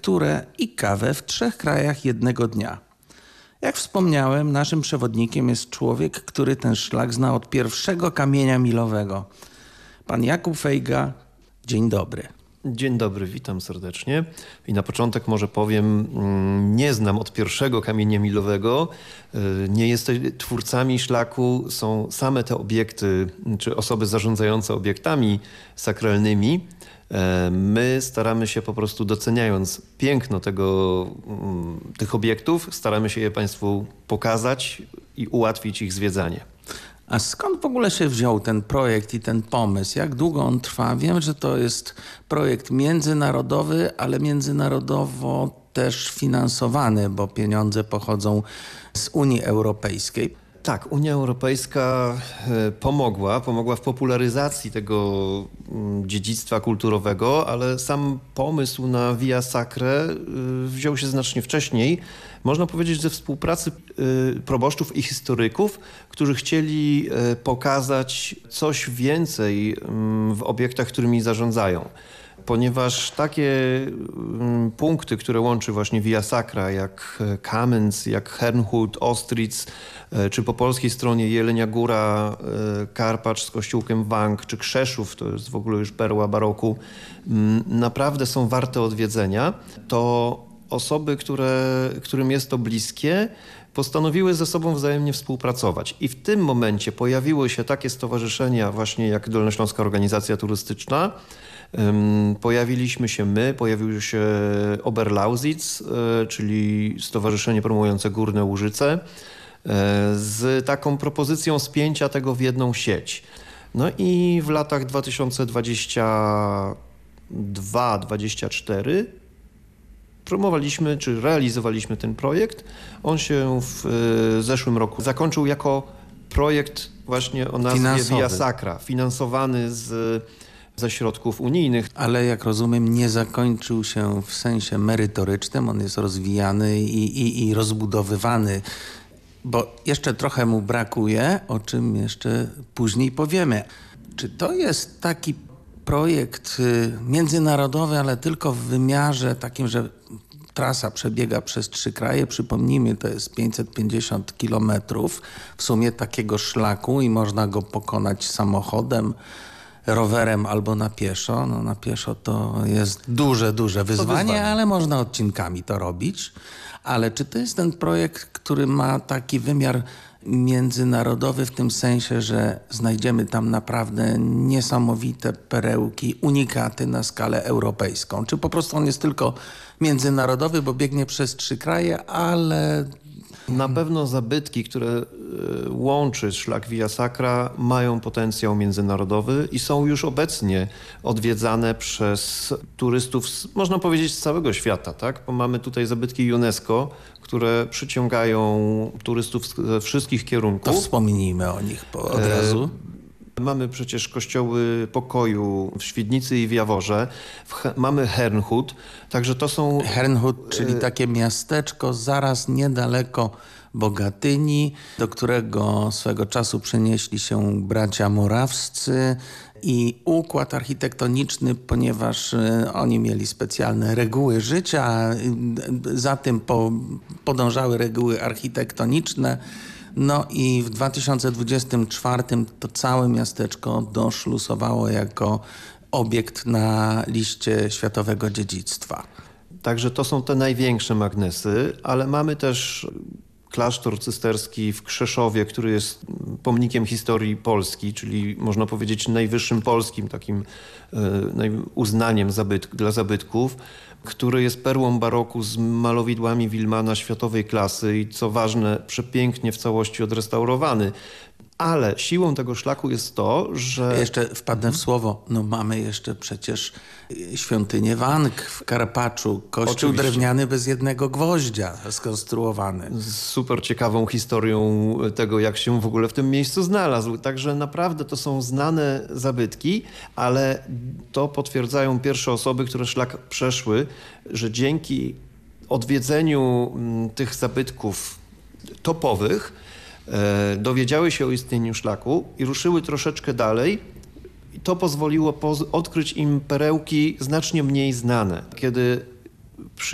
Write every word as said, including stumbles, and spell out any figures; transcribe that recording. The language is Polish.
lekturę i kawę w trzech krajach jednego dnia. Jak wspomniałem, naszym przewodnikiem jest człowiek, który ten szlak zna od pierwszego kamienia milowego. Pan Jakub Fejga, dzień dobry. Dzień dobry, witam serdecznie. I na początek może powiem, nie znam od pierwszego kamienia milowego. Nie jesteśmy twórcami szlaku, są same te obiekty, czy osoby zarządzające obiektami sakralnymi. My staramy się po prostu, doceniając piękno tego, tych obiektów, staramy się je Państwu pokazać i ułatwić ich zwiedzanie. A skąd w ogóle się wziął ten projekt i ten pomysł? Jak długo on trwa? Wiem, że to jest projekt międzynarodowy, ale międzynarodowo też finansowany, bo pieniądze pochodzą z Unii Europejskiej. Tak, Unia Europejska pomogła, pomogła w popularyzacji tego dziedzictwa kulturowego, ale sam pomysł na Via Sacrae wziął się znacznie wcześniej. Można powiedzieć, ze współpracy proboszczów i historyków, którzy chcieli pokazać coś więcej w obiektach, którymi zarządzają. Ponieważ takie punkty, które łączy właśnie Via Sacra, jak Kamenz, jak Herrnhut, Ostritz, czy po polskiej stronie Jelenia Góra, Karpacz z kościółkiem Wank, czy Krzeszów, to jest w ogóle już perła baroku, naprawdę są warte odwiedzenia, to osoby, które, którym jest to bliskie, postanowiły ze sobą wzajemnie współpracować. I w tym momencie pojawiły się takie stowarzyszenia właśnie jak Dolnośląska Organizacja Turystyczna. Pojawiliśmy się my, pojawił się Oberlausitz, czyli stowarzyszenie promujące Górne Łużyce, z taką propozycją spięcia tego w jedną sieć. No i w latach dwa tysiące dwudziestym drugim do dwudziestego czwartego promowaliśmy, czy realizowaliśmy ten projekt. On się w zeszłym roku zakończył jako projekt właśnie o nazwie Finansowy. Via Sacra, finansowany z, ze środków unijnych. Ale jak rozumiem, nie zakończył się w sensie merytorycznym, on jest rozwijany i, i, i rozbudowywany, bo jeszcze trochę mu brakuje, o czym jeszcze później powiemy. Czy to jest taki projekt międzynarodowy, ale tylko w wymiarze takim, że trasa przebiega przez trzy kraje? Przypomnijmy, to jest pięćset pięćdziesiąt kilometrów w sumie takiego szlaku i można go pokonać samochodem, rowerem albo na pieszo. No, na pieszo to jest duże, duże wyzwanie, wyzwanie, ale można odcinkami to robić. Ale czy to jest ten projekt, który ma taki wymiar międzynarodowy w tym sensie, że znajdziemy tam naprawdę niesamowite perełki, unikaty na skalę europejską? Czy po prostu on jest tylko międzynarodowy, bo biegnie przez trzy kraje, ale... Na pewno zabytki, które łączy szlak Via Sacra, mają potencjał międzynarodowy i są już obecnie odwiedzane przez turystów, z, można powiedzieć, z całego świata, tak? Bo mamy tutaj zabytki UNESCO, które przyciągają turystów ze wszystkich kierunków. To wspomnijmy o nich po, od razu. Mamy przecież kościoły pokoju w Świdnicy i w Jaworze. W, mamy Herrnhut, także to są... Herrnhut, czyli takie miasteczko zaraz niedaleko Bogatyni, do którego swego czasu przenieśli się bracia morawscy i układ architektoniczny, ponieważ oni mieli specjalne reguły życia, za tym po, podążały reguły architektoniczne. No i w dwa tysiące dwudziestym czwartym to całe miasteczko doszlusowało jako obiekt na liście światowego dziedzictwa. Także to są te największe magnesy, ale mamy też klasztor cysterski w Krzeszowie, który jest pomnikiem historii Polski, czyli można powiedzieć najwyższym polskim takim e, uznaniem zabytk, dla zabytków, który jest perłą baroku z malowidłami Wilmana światowej klasy i co ważne, przepięknie w całości odrestaurowany. Ale siłą tego szlaku jest to, że... Jeszcze wpadnę w słowo. No mamy jeszcze przecież świątynię Wank w Karpaczu. Kościół Oczywiście. drewniany bez jednego gwoździa skonstruowany. Z super ciekawą historią tego, jak się w ogóle w tym miejscu znalazł. Także naprawdę to są znane zabytki, ale to potwierdzają pierwsze osoby, które szlak przeszły, że dzięki odwiedzeniu tych zabytków topowych dowiedziały się o istnieniu szlaku i ruszyły troszeczkę dalej. I to pozwoliło poz- odkryć im perełki znacznie mniej znane. Kiedy przy